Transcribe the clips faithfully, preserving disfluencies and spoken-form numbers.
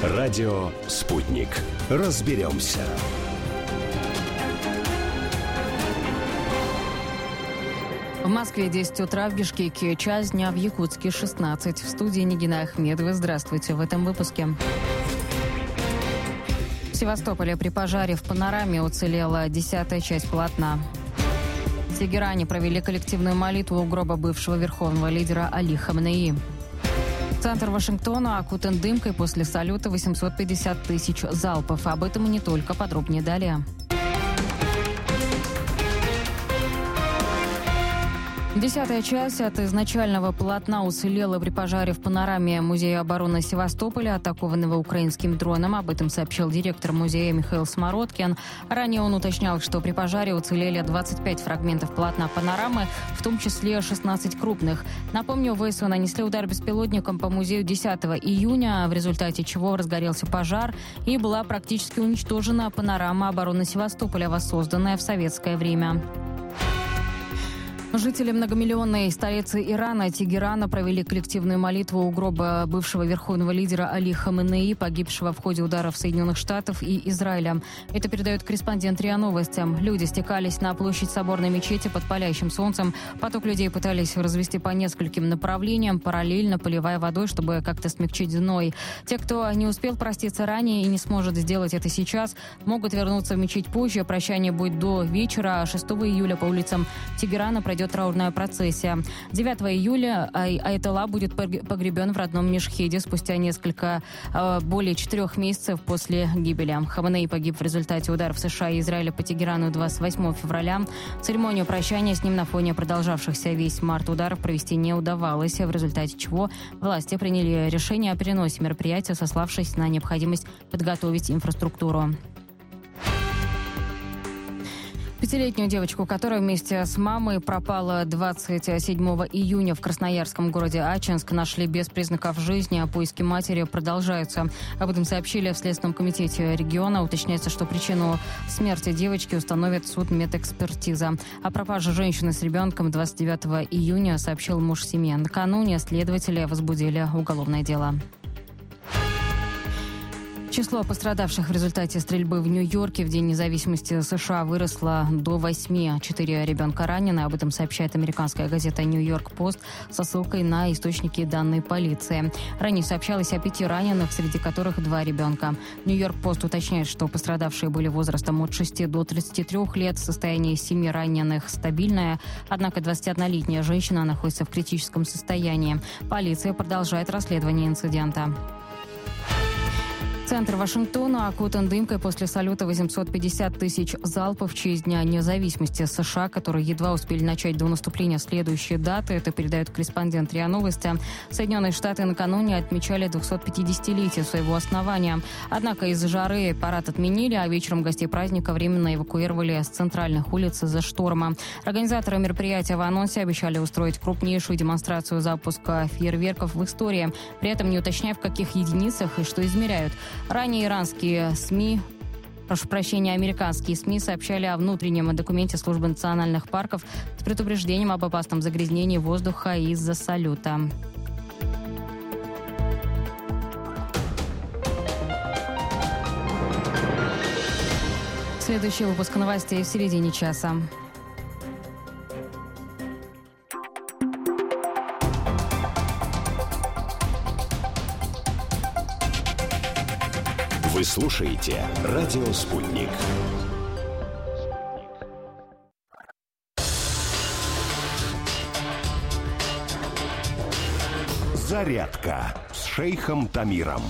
Радио «Спутник». Разберемся. В Москве десять утра, в Бишкеке час дня, в Якутске шестнадцать. В студии Нигина Ахмедова. Здравствуйте в этом выпуске. В Севастополе при пожаре в Панораме уцелела десятая часть полотна. В Тегеране провели коллективную молитву у гроба бывшего верховного лидера Али Хамнеи. Центр Вашингтона окутан дымкой после салюта восемьсот пятьдесят тысяч залпов. Об этом и не только. Подробнее далее. Десятая часть от изначального полотна уцелела при пожаре в Панораме Музея обороны Севастополя, атакованного украинским дроном. Об этом сообщил директор музея Михаил Смородкин. Ранее он уточнял, что при пожаре уцелели двадцать пять фрагментов полотна Панорамы, в том числе шестнадцать крупных. Напомню, ВСУ нанесли удар беспилотником по музею десятого июня, в результате чего разгорелся пожар и была практически уничтожена Панорама обороны Севастополя, воссозданная в советское время. Жители многомиллионной столицы Ирана, Тегерана, провели коллективную молитву у гроба бывшего верховного лидера Али Хамнеи, погибшего в ходе ударов Соединенных Штатов и Израиля. Это передает корреспондент РИА Новостям. Люди стекались на площадь соборной мечети под палящим солнцем. Поток людей пытались развести по нескольким направлениям, параллельно поливая водой, чтобы как-то смягчить зной. Те, кто не успел проститься ранее и не сможет сделать это сейчас, могут вернуться в мечеть позже. Прощание будет до вечера. шестого июля по улицам Тегерана пройдет траурная процессия. девятого июля Аятолла будет погребен в родном Мешхеде спустя несколько, более четырех месяцев после гибели. Хамнеи погиб в результате ударов США и Израиля по Тегерану двадцать восьмого февраля. Церемонию прощания с ним на фоне продолжавшихся весь март ударов провести не удавалось, в результате чего власти приняли решение о переносе мероприятия, сославшись на необходимость подготовить инфраструктуру. Пятилетнюю девочку, которая вместе с мамой пропала двадцать седьмого июня в красноярском городе Ачинск, нашли без признаков жизни, а поиски матери продолжаются. Об этом сообщили в Следственном комитете региона. Уточняется, что причину смерти девочки установит судмедэкспертиза. О пропаже женщины с ребенком двадцать девятого июня сообщил муж семьи. Накануне следователи возбудили уголовное дело. Число пострадавших в результате стрельбы в Нью-Йорке в День независимости США выросло до восьми. Четыре ребенка ранены. Об этом сообщает американская газета «Нью-Йорк Пост» со ссылкой на источники данной полиции. Ранее сообщалось о пяти раненых, среди которых два ребенка. «Нью-Йорк Пост» уточняет, что пострадавшие были возрастом от шести до тридцати трёх лет. Состояние семи раненых стабильное. Однако двадцатиоднолетняя женщина находится в критическом состоянии. Полиция продолжает расследование инцидента. Центр Вашингтона окутан дымкой после салюта восемьсот пятьдесят тысяч залпов в честь Дня независимости США, которые едва успели начать до наступления следующей даты. Это передает корреспондент РИА Новости. Соединенные Штаты накануне отмечали двухсотпятидесятилетие своего основания. Однако из-за жары парад отменили, а вечером гостей праздника временно эвакуировали с центральных улиц из-за шторма. Организаторы мероприятия в анонсе обещали устроить крупнейшую демонстрацию запуска фейерверков в истории, при этом не уточняя, в каких единицах и что измеряют. Ранее иранские СМИ, прошу прощения, американские СМИ сообщали о внутреннем документе Службы национальных парков с предупреждением об опасном загрязнении воздуха из-за салюта. Следующий выпуск новостей в середине часа. Вы слушаете «Радио Спутник». Зарядка с шейхом Тамиром.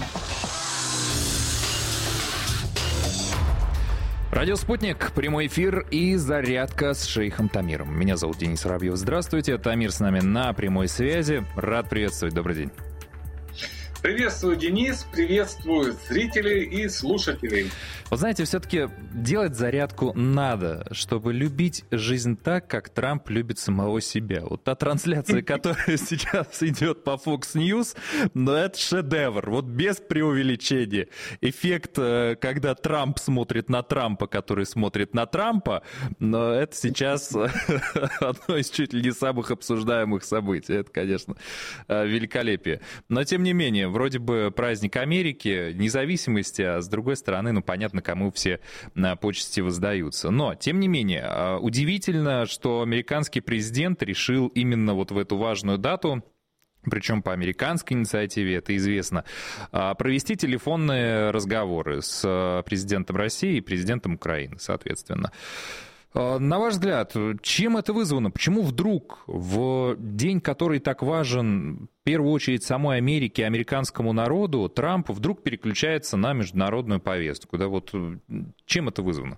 Радио «Спутник», прямой эфир и зарядка с шейхом Тамиром. Меня зовут Денис Воробьев. Здравствуйте, Тамир с нами на прямой связи. Рад приветствовать, добрый день. Приветствую, Денис, приветствую зрителей и слушателей. Вы знаете, все-таки делать зарядку надо, чтобы любить жизнь так, как Трамп любит самого себя. Вот та трансляция, которая сейчас идет по Fox News, но это шедевр, вот без преувеличения. Эффект, когда Трамп смотрит на Трампа, который смотрит на Трампа, но это сейчас одно из чуть ли не самых обсуждаемых событий. Это, конечно, великолепие. Но, тем не менее, вроде бы праздник Америки, независимости, а с другой стороны, ну, понятно, кому все почести воздаются. Но, тем не менее, удивительно, что американский президент решил именно вот в эту важную дату, причем по американской инициативе, это известно, провести телефонные разговоры с президентом России и президентом Украины, соответственно. На ваш взгляд, чем это вызвано? Почему вдруг в день, который так важен, в первую очередь, самой Америке, американскому народу, Трамп вдруг переключается на международную повестку? Да, вот чем это вызвано?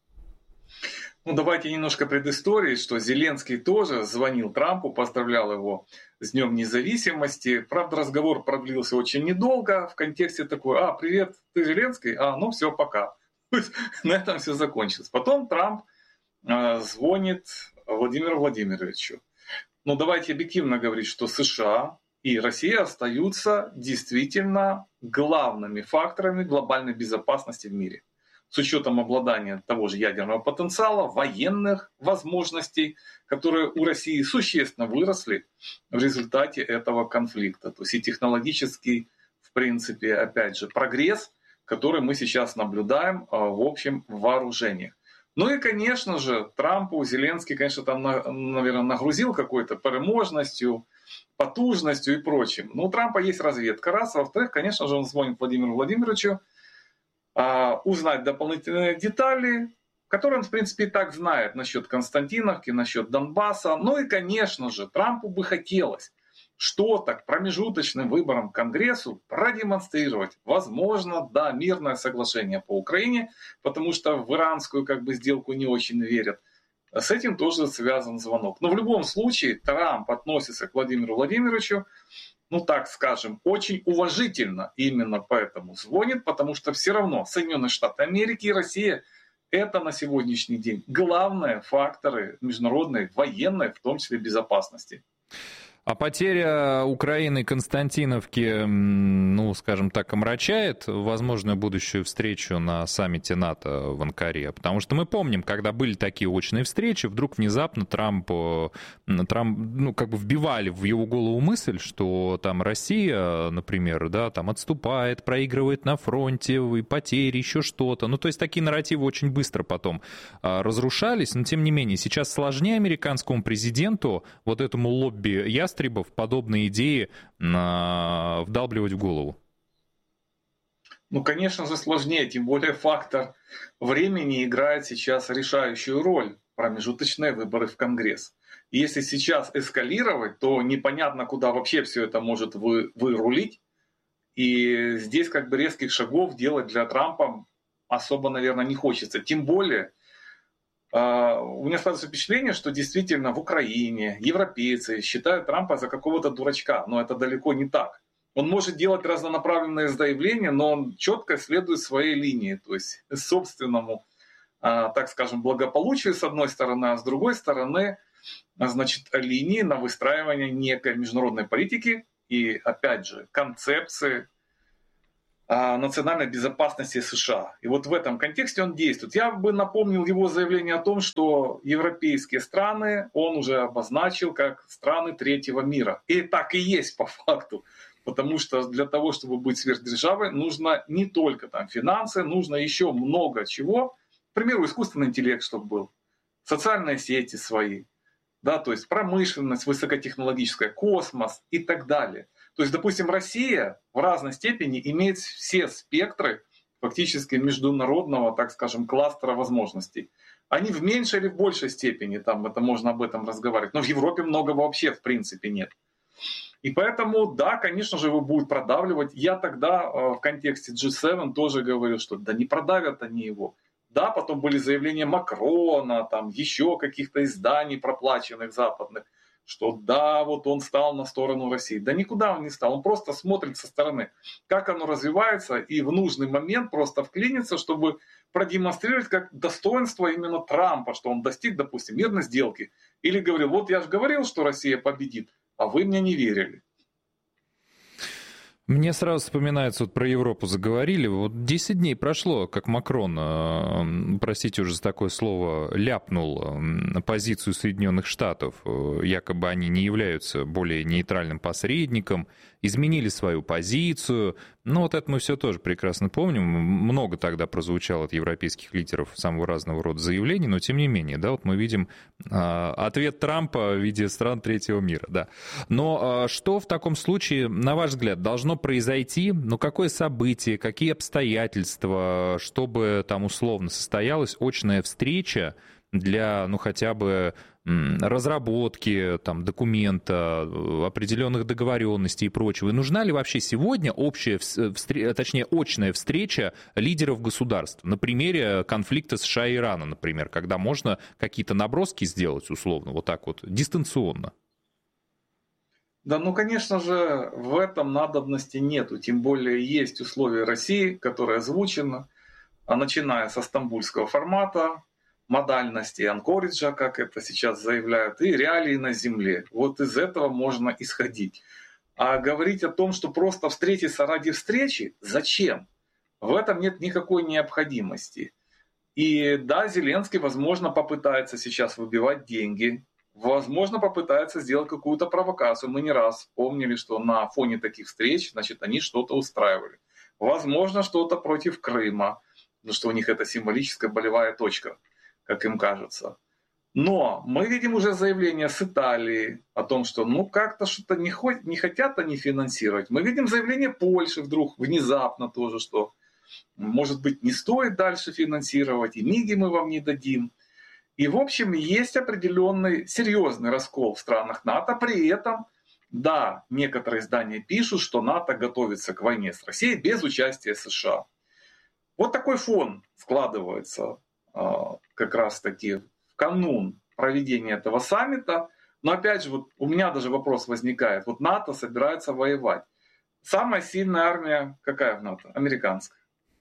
Ну, давайте немножко предыстории, что Зеленский тоже звонил Трампу, поздравлял его с Днем независимости. Правда, разговор продлился очень недолго в контексте такой: а, привет, ты Зеленский? А, ну все, пока. На этом все закончилось. Потом Трамп звонит Владимиру Владимировичу. Но давайте объективно говорить, что США и Россия остаются действительно главными факторами глобальной безопасности в мире. С учетом обладания того же ядерного потенциала, военных возможностей, которые у России существенно выросли в результате этого конфликта. То есть и технологический, в принципе, опять же, прогресс, который мы сейчас наблюдаем в общем вооружениях. Ну и, конечно же, Трампу Зеленский, конечно, там, наверное, нагрузил какой-то переможностью, потужностью и прочим. Но у Трампа есть разведка, раз. Во-вторых, конечно же, он звонит Владимиру Владимировичу, а, узнать дополнительные детали, которые он, в принципе, и так знает насчет Константиновки, насчет Донбасса. Ну и, конечно же, Трампу бы хотелось что-то к промежуточным выборам к Конгрессу продемонстрировать. Возможно, да, мирное соглашение по Украине, потому что в иранскую как бы сделку не очень верят. С этим тоже связан звонок. Но в любом случае Трамп относится к Владимиру Владимировичу, ну так скажем, очень уважительно, именно поэтому звонит, потому что все равно Соединенные Штаты Америки и Россия — это на сегодняшний день главные факторы международной, военной, в том числе безопасности. А потеря Украины и Константиновки, ну, скажем так, омрачает возможную будущую встречу на саммите НАТО в Анкаре? Потому что мы помним, когда были такие очные встречи, вдруг внезапно Трамп, Трамп, ну, как бы вбивали в его голову мысль, что там Россия, например, да, там отступает, проигрывает на фронте, потери, еще что-то. Ну, то есть такие нарративы очень быстро потом разрушались, но тем не менее сейчас сложнее американскому президенту, вот этому лобби ястребов, подобные идеи а, вдалбливать в голову? Ну, конечно же, сложнее, тем более фактор времени играет сейчас решающую роль. Промежуточные выборы в Конгресс. И если сейчас эскалировать, то непонятно, куда вообще все это может вы, вырулить. И здесь как бы резких шагов делать для Трампа особо, наверное, не хочется. Тем более, у меня складывается впечатление, что действительно в Украине европейцы считают Трампа за какого-то дурачка, но это далеко не так. Он может делать разнонаправленные заявления, но он четко следует своей линии, то есть собственному, так скажем, благополучию с одной стороны, а с другой стороны, значит, линии на выстраивание некой международной политики и, опять же, концепции национальной безопасности США. И вот в этом контексте он действует. Я бы напомнил его заявление о том, что европейские страны он уже обозначил как страны третьего мира. И так и есть по факту. Потому что для того, чтобы быть сверхдержавой, нужно не только там финансы, нужно еще много чего. К примеру, искусственный интеллект, чтобы был, социальные сети свои, да, то есть промышленность высокотехнологическая, космос и так далее. То есть, допустим, Россия в разной степени имеет все спектры фактически международного, так скажем, кластера возможностей. Они в меньшей или в большей степени, там это можно об этом разговаривать, но в Европе много вообще в принципе нет. И поэтому, да, конечно же, его будут продавливать. Я тогда в контексте джи семь тоже говорил, что да не продавят они его. Да, потом были заявления Макрона, там еще каких-то изданий проплаченных западных, что да, вот он стал на сторону России. Да никуда он не стал, он просто смотрит со стороны, как оно развивается, и в нужный момент просто вклинится, чтобы продемонстрировать как достоинство именно Трампа, что он достиг, допустим, мирной сделки. Или говорил, вот я же говорил, что Россия победит, а вы мне не верили. Мне сразу вспоминается, вот про Европу заговорили, вот десять дней прошло, как Макрон, простите уже за такое слово, ляпнул позицию Соединенных Штатов, якобы они не являются более нейтральным посредником, изменили свою позицию. Ну, вот это мы все тоже прекрасно помним. Много тогда прозвучало от европейских лидеров самого разного рода заявлений, но тем не менее, да, вот мы видим э, ответ Трампа в виде стран третьего мира, да. Но э, что в таком случае, на ваш взгляд, должно произойти? Ну, какое событие, какие обстоятельства, чтобы там условно состоялась очная встреча для, ну, хотя бы разработки там, документа, определенных договоренностей и прочего. И нужна ли вообще сегодня общая, точнее, очная встреча лидеров государств на примере конфликта США и Ирана, например, когда можно какие-то наброски сделать условно, вот так вот, дистанционно? Да, ну, конечно же, в этом надобности нету. Тем более есть условия России, которые озвучены, начиная со стамбульского формата, модальности анкориджа, как это сейчас заявляют, и реалии на земле. Вот из этого можно исходить. А говорить о том, что просто встретиться ради встречи, зачем? В этом нет никакой необходимости. И да, Зеленский, возможно, попытается сейчас выбивать деньги, возможно, попытается сделать какую-то провокацию. Мы не раз помнили, что на фоне таких встреч, значит, они что-то устраивали. Возможно, что-то против Крыма, потому что у них это символическая болевая точка, как им кажется. Но мы видим уже заявление с Италии о том, что ну как-то что-то не, хоть, не хотят они финансировать. Мы видим заявление Польши вдруг внезапно тоже, что может быть не стоит дальше финансировать, и МИГи мы вам не дадим. И в общем есть определенный серьезный раскол в странах НАТО. При этом, да, некоторые издания пишут, что НАТО готовится к войне с Россией без участия США. Вот такой фон складывается как раз таки в канун проведения этого саммита. Но опять же, вот у меня даже вопрос возникает. Вот НАТО собирается воевать. Самая сильная армия какая в НАТО? Американская.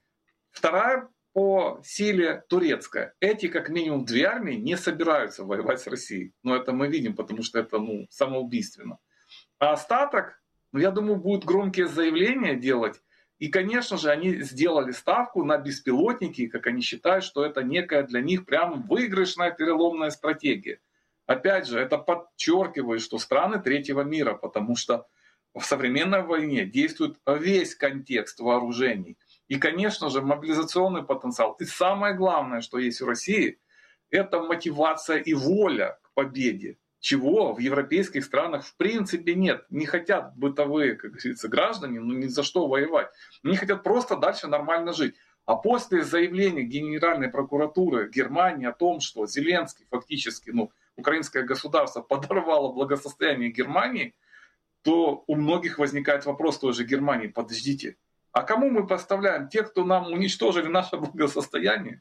Вторая по силе турецкая. Эти как минимум две армии не собираются воевать с Россией. Но это мы видим, потому что это ну, самоубийственно. А остаток, ну, я думаю, будут громкие заявления делать. И, конечно же, они сделали ставку на беспилотники, как они считают, что это некая для них прям выигрышная переломная стратегия. Опять же, это подчеркивает, что страны третьего мира, потому что в современной войне действует весь контекст вооружений. И, конечно же, мобилизационный потенциал. И самое главное, что есть у России, это мотивация и воля к победе. Чего в европейских странах в принципе нет. Не хотят бытовые, как говорится, граждане, ну ни за что воевать. Они хотят просто дальше нормально жить. А после заявления Генеральной прокуратуры Германии о том, что Зеленский фактически, ну, украинское государство подорвало благосостояние Германии, то у многих возникает вопрос той же Германии: подождите, а кому мы поставляем? Тех, кто нам уничтожили наше благосостояние?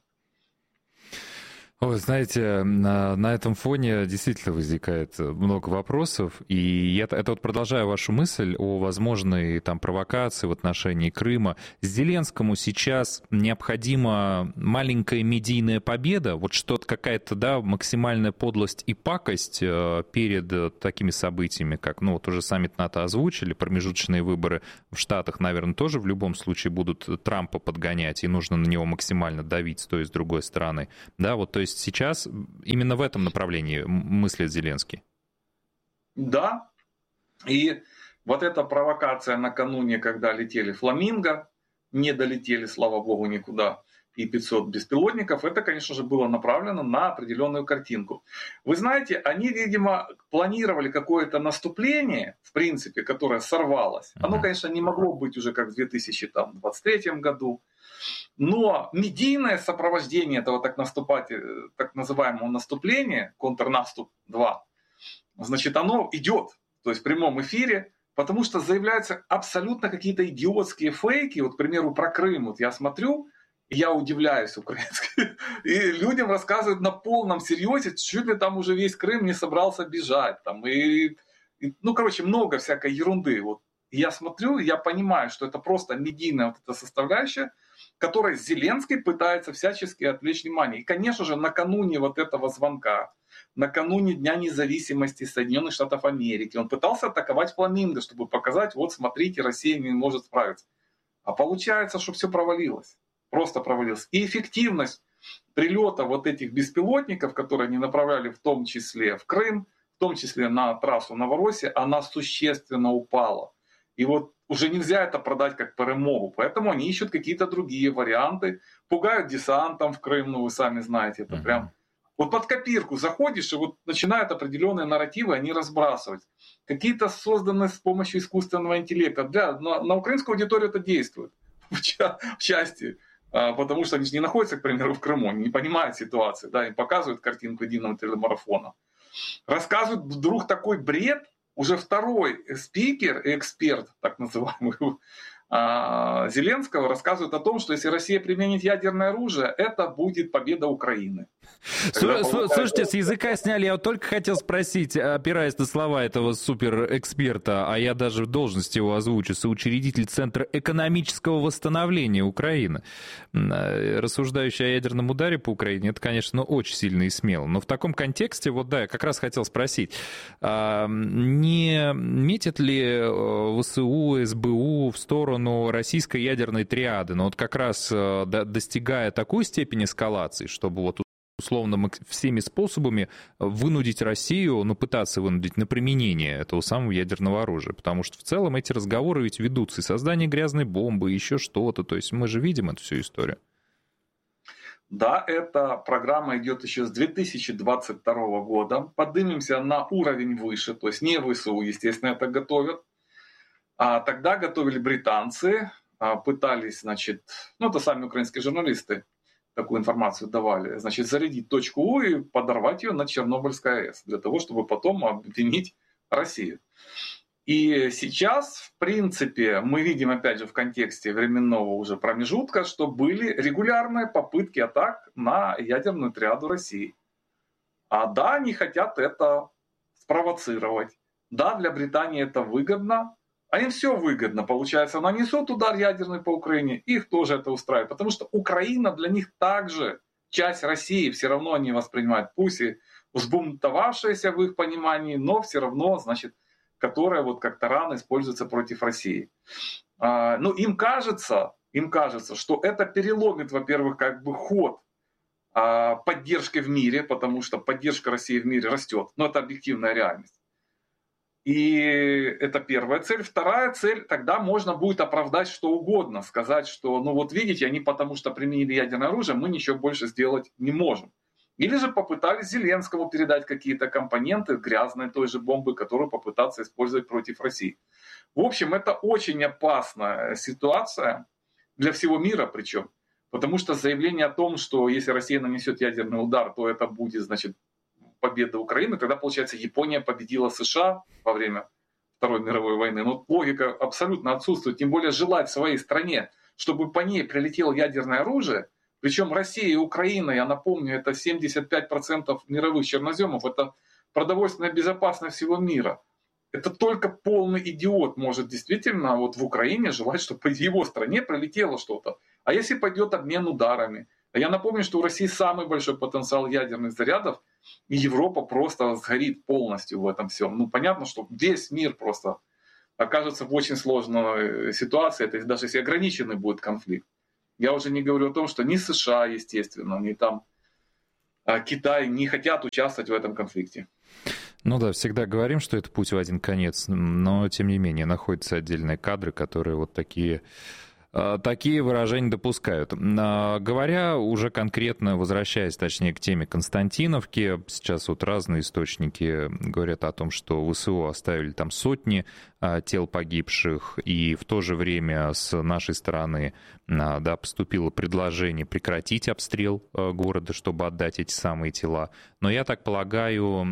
Вы знаете, на, на этом фоне действительно возникает много вопросов, и я это вот продолжаю вашу мысль о возможной там провокации в отношении Крыма. Зеленскому сейчас необходима маленькая медийная победа, вот что-то какая-то, да, максимальная подлость и пакость перед такими событиями, как, ну, вот уже саммит НАТО озвучили, промежуточные выборы в Штатах, наверное, тоже в любом случае будут Трампа подгонять, и нужно на него максимально давить с той и с другой стороны, да, вот, то есть сейчас именно в этом направлении мыслит Зеленский. Да. И вот эта провокация накануне, когда летели «Фламинго», не долетели, слава богу, никуда, и пятьсот беспилотников, это, конечно же, было направлено на определенную картинку. Вы знаете, они, видимо, планировали какое-то наступление, в принципе, которое сорвалось. Оно, конечно, не могло быть уже как в две тысячи двадцать третьем году. Но медийное сопровождение этого так, наступать, так называемого наступления, контрнаступ два, значит, оно идет, то есть в прямом эфире, потому что заявляются абсолютно какие-то идиотские фейки. Вот, к примеру, про Крым. Вот я смотрю, и я удивляюсь украински. И людям рассказывают на полном серьезе, чуть ли там уже весь Крым не собрался бежать. Там, и, и, ну, короче, много всякой ерунды. Вот. И я смотрю, я понимаю, что это просто медийная вот эта составляющая, которой Зеленский пытается всячески отвлечь внимание. И, конечно же, накануне вот этого звонка, накануне Дня независимости Соединенных Штатов Америки, он пытался атаковать Фламинго, чтобы показать, вот смотрите, Россия не может справиться. А получается, что все провалилось. Просто провалилось. И эффективность прилета вот этих беспилотников, которые они направляли в том числе в Крым, в том числе на трассу Новороссия, она существенно упала. И вот уже нельзя это продать как перемогу, поэтому они ищут какие-то другие варианты, пугают десантом в Крым, ну вы сами знаете, это прям... Вот под копирку заходишь, и вот начинают определенные нарративы они разбрасывать. Какие-то созданы с помощью искусственного интеллекта. Для, на, на украинскую аудиторию это действует в, ча- в части, а, потому что они же не находятся, к примеру, в Крыму, они не понимают ситуации, да, им показывают картинку единого телемарафона. Рассказывают вдруг такой бред, уже второй спикер, эксперт, так называемый, Зеленского, рассказывает о том, что если Россия применит ядерное оружие, это будет победа Украины. Слушайте, получается... с языка сняли, я вот только хотел спросить, опираясь на слова этого суперэксперта, а я даже в должности его озвучу, соучредитель Центра экономического восстановления Украины, рассуждающий о ядерном ударе по Украине, это, конечно, очень сильно и смело. Но в таком контексте, вот да, я как раз хотел спросить, не метит ли ВСУ, СБУ в сторону российской ядерной триады, но вот как раз достигая такой степени эскалации, чтобы вот условно всеми способами вынудить Россию, ну, пытаться вынудить на применение этого самого ядерного оружия, потому что в целом эти разговоры ведь ведутся, и создание грязной бомбы, и еще что-то, то есть мы же видим эту всю историю. Да, эта программа идет еще с две тысячи двадцать второго года, поднимемся на уровень выше, то есть не ВСУ, естественно, это готовят. А тогда готовили британцы, пытались, значит, ну это сами украинские журналисты такую информацию давали, значит, зарядить точку У и подорвать ее на Чернобыльской АЭС, для того, чтобы потом обвинить Россию. И сейчас, в принципе, мы видим, опять же, в контексте временного уже промежутка, что были регулярные попытки атак на ядерную триаду России. А да, они хотят это спровоцировать. Да, для Британии это выгодно. А им все выгодно, получается, нанесут удар ядерный по Украине, их тоже это устраивает, потому что Украина для них также часть России, все равно они воспринимают, пусть и взбунтовавшаяся в их понимании, но все равно, значит, которая вот как таран используется против России. А, ну, им кажется, им кажется, что это переломит, во-первых, как бы ход а, поддержки в мире, потому что поддержка России в мире растет, но это объективная реальность. И это первая цель. Вторая цель, тогда можно будет оправдать что угодно. Сказать, что, ну вот видите, они потому что применили ядерное оружие, мы ничего больше сделать не можем. Или же попытались Зеленскому передать какие-то компоненты грязной той же бомбы, которую попытаться использовать против России. В общем, это очень опасная ситуация для всего мира причем. Потому что заявление о том, что если Россия нанесет ядерный удар, то это будет, значит, победа Украины, тогда, получается, Япония победила США во время Второй мировой войны. Но логика абсолютно отсутствует. Тем более желать своей стране, чтобы по ней прилетело ядерное оружие. Причем Россия и Украина, я напомню, это семьдесят пять процентов мировых черноземов. Это продовольственная безопасность всего мира. Это только полный идиот может действительно вот в Украине желать, чтобы по его стране прилетело что-то. А если пойдет обмен ударами? Я напомню, что у России самый большой потенциал ядерных зарядов, и Европа просто сгорит полностью в этом всем. Ну, понятно, что весь мир просто окажется в очень сложной ситуации, это даже если ограниченный будет конфликт. Я уже не говорю о том, что ни США, естественно, ни там Китай не хотят участвовать в этом конфликте. Ну да, всегда говорим, что это путь в один конец, но тем не менее находятся отдельные кадры, которые вот такие... Такие выражения допускают. Говоря уже конкретно, возвращаясь, точнее, к теме Константиновки, сейчас вот разные источники говорят о том, что ВСУ оставили там сотни тел погибших, и в то же время с нашей стороны, да, поступило предложение прекратить обстрел города, чтобы отдать эти самые тела. Но я так полагаю,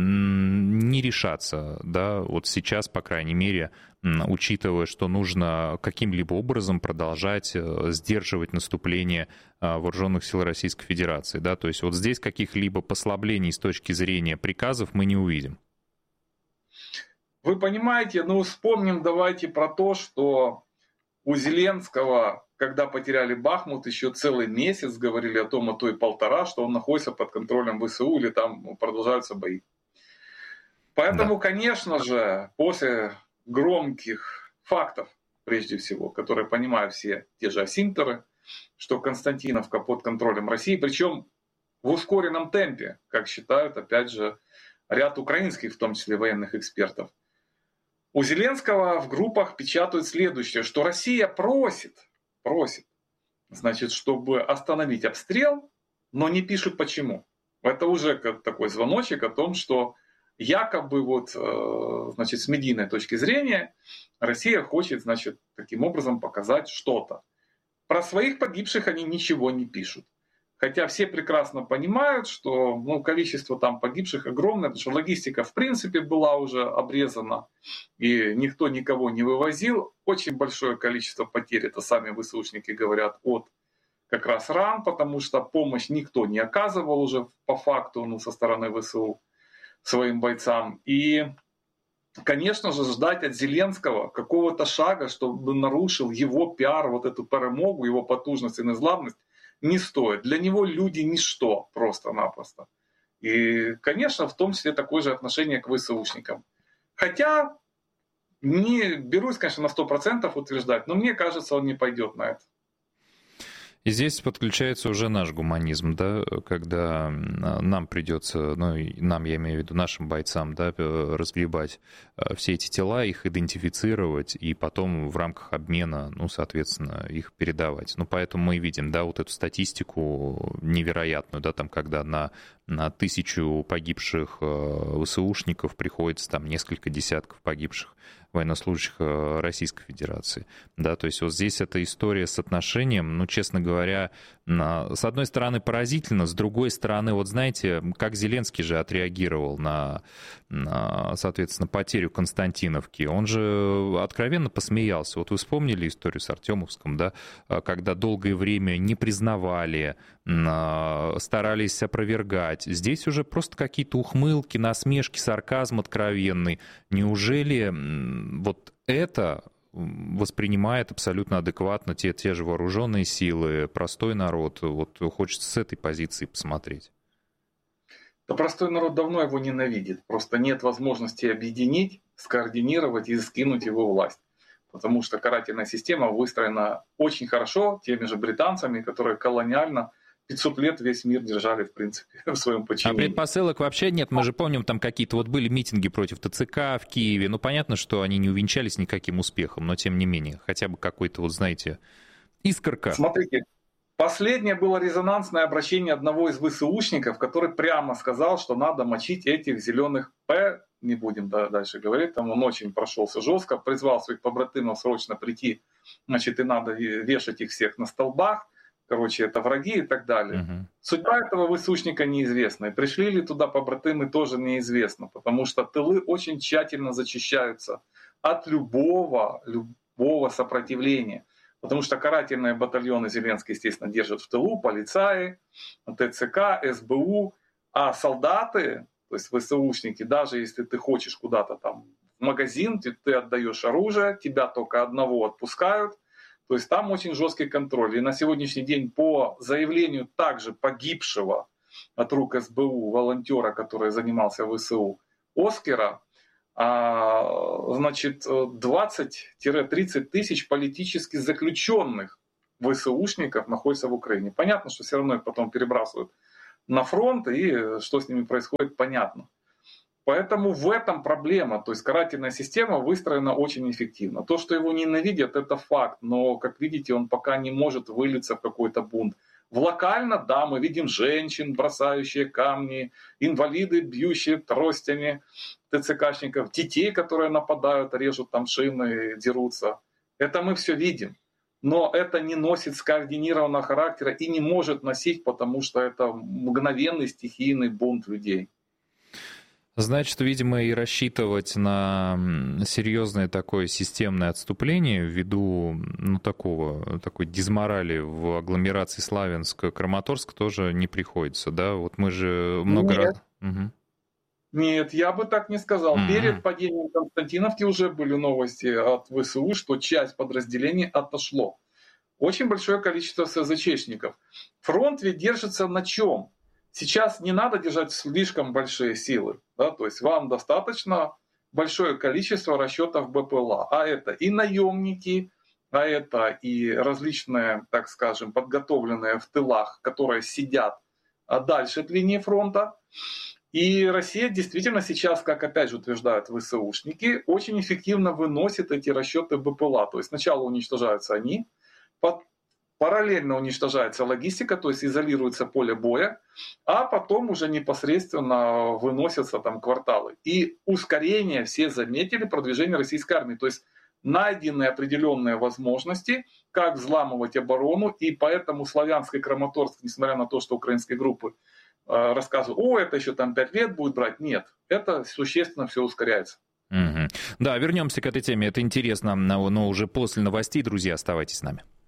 не решаться, да, вот сейчас, по крайней мере, учитывая, что нужно каким-либо образом продолжать сдерживать наступление вооруженных сил Российской Федерации, да, то есть вот здесь каких-либо послаблений с точки зрения приказов мы не увидим. вы понимаете, ну вспомним давайте про то, что у Зеленского, когда потеряли Бахмут, еще целый месяц говорили о том, а то и полтора, что он находится под контролем ВСУ или там продолжаются бои. Поэтому, да. конечно же, после громких фактов, прежде всего, которые понимают все те же осинтеры, что Константиновка под контролем России, причем в ускоренном темпе, как считают, опять же, ряд украинских, в том числе военных экспертов. У Зеленского в группах печатают следующее, что Россия просит, просит, значит, чтобы остановить обстрел, но не пишут почему. Это уже такой звоночек о том, что якобы вот, значит, с медийной точки зрения Россия хочет, значит, таким образом показать что-то. Про своих погибших они ничего не пишут. Хотя все прекрасно понимают, что ну, количество там погибших огромное, потому что логистика в принципе была уже обрезана, и никто никого не вывозил. Очень большое количество потерь, это сами ВСУшники говорят, от как раз ран, потому что помощь никто не оказывал уже по факту ну, со стороны ВСУ своим бойцам. И, конечно же, ждать от Зеленского какого-то шага, чтобы нарушил его пиар, вот эту перемогу, его потужность и незламность, не стоит. Для него люди ничто просто-напросто. И, конечно, в том числе такое же отношение к ВСУшникам. Хотя, не берусь, конечно, на сто процентов утверждать, но мне кажется, он не пойдет на это. И здесь подключается уже наш гуманизм, да, когда нам придется, ну, нам, я имею в виду, нашим бойцам, да, разгребать все эти тела, их идентифицировать и потом в рамках обмена, ну, соответственно, их передавать. Ну, поэтому мы видим, да, вот эту статистику невероятную, да, там, когда на, на тысячу погибших ВСУшников приходится там несколько десятков погибших военнослужащих Российской Федерации. Да, то есть вот здесь эта история с отношением, ну, честно говоря, с одной стороны поразительно, с другой стороны, вот знаете, как Зеленский же отреагировал на, на соответственно, потерю Константиновки. Он же откровенно посмеялся. Вот вы вспомнили историю с Артемовском, да, когда долгое время не признавали, старались опровергать. Здесь уже просто какие-то ухмылки, насмешки, сарказм откровенный. Неужели вот это воспринимает абсолютно адекватно те, те же вооруженные силы, простой народ? Вот хочется с этой позиции посмотреть. Да простой народ давно его ненавидит. Просто нет возможности объединить, скоординировать и скинуть его власть. Потому что карательная система выстроена очень хорошо теми же британцами, которые колониально пятьсот лет весь мир держали, в принципе, в своем подчинении. А предпосылок вообще нет. Мы же помним, там какие-то вот были митинги против ТЦК в Киеве. Ну, понятно, что они не увенчались никаким успехом, но тем не менее, хотя бы какой-то, вот знаете, искорка. Смотрите, последнее было резонансное обращение одного из ВСУшников, который прямо сказал, что надо мочить этих зеленых П, не будем дальше говорить, там он очень прошелся жестко, призвал своих побратимов срочно прийти, значит, и надо вешать их всех на столбах. Короче, это враги и так далее. Uh-huh. Судьба этого ВСУшника неизвестна. И пришли ли туда побратимы, тоже неизвестно. Потому что тылы очень тщательно зачищаются от любого, любого сопротивления. Потому что карательные батальоны Зеленский, естественно, держат в тылу, полицаи, ТЦК, СБУ. А солдаты, то есть ВСУшники, даже если ты хочешь куда-то там в магазин, ты, ты отдаешь оружие, тебя только одного отпускают. То есть там очень жесткий контроль. И на сегодняшний день по заявлению также погибшего от рук СБУ волонтера, который занимался в ВСУ, Оскара, значит, двадцать-тридцать тысяч политически заключенных ВСУшников находится в Украине. Понятно, что все равно их потом перебрасывают на фронт, и что с ними происходит, понятно. Поэтому в этом проблема. То есть карательная система выстроена очень эффективно. То, что его ненавидят, это факт. Но, как видите, он пока не может вылиться в какой-то бунт. В локально, да, мы видим женщин, бросающие камни, инвалиды, бьющие тростями ТЦКшников, детей, которые нападают, режут там шины, дерутся. Это мы все видим. Но это не носит скоординированного характера и не может носить, потому что это мгновенный стихийный бунт людей. Значит, видимо, и рассчитывать на серьезное такое системное отступление ввиду ну, такого, такой дизморали в агломерации Славянск-Краматорск тоже не приходится, да? Вот мы же много Нет. раз... Угу. Нет, я бы так не сказал. Mm-hmm. Перед падением Константиновки уже были новости от ВСУ, что часть подразделений отошло. Очень большое количество СЗЧшников. Фронт ведь держится на чем? Сейчас не надо держать слишком большие силы. Да? То есть вам достаточно большое количество расчетов БПЛА. А это и наемники, а это и различные, так скажем, подготовленные в тылах, которые сидят дальше от линии фронта. И Россия действительно сейчас, как опять же утверждают ВСУшники, очень эффективно выносит эти расчеты БПЛА. То есть сначала уничтожаются они, параллельно уничтожается логистика, то есть изолируется поле боя, а потом уже непосредственно выносятся там кварталы. И ускорение все заметили продвижение российской армии. То есть найдены определенные возможности, как взламывать оборону, и поэтому Славянск и Краматорск, несмотря на то, что украинские группы э, рассказывают, о, это еще там пять лет будет брать, нет, это существенно все ускоряется. Угу. Да, вернемся к этой теме, это интересно, но уже после новостей, друзья, оставайтесь с нами.